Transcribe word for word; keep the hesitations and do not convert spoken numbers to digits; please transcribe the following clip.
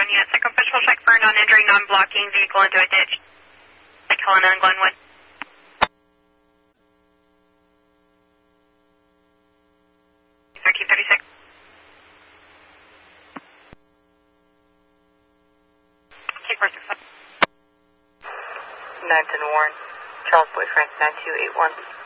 one unit. Second patrol check for a non-injury, non-blocking vehicle into a ditch. Like Helena and Glenwood. thirteen thirty-six. Take four six five. Nine ten Warren, Charles Boyfriend, nine two eight one.